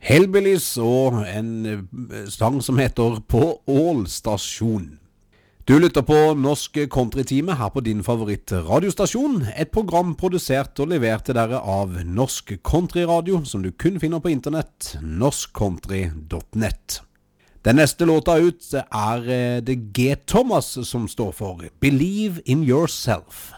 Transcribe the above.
Hellbillies og en sang som heter På Ål-stasjon. Du lytter på Norsk Countrytime her på din favorittradiostasjon, et program produsert og levert til dere av Norsk Countryradio, som du kun finner på internett, norskcountry.net. Den neste låta ut det G. Thomas som står for Believe in Yourself.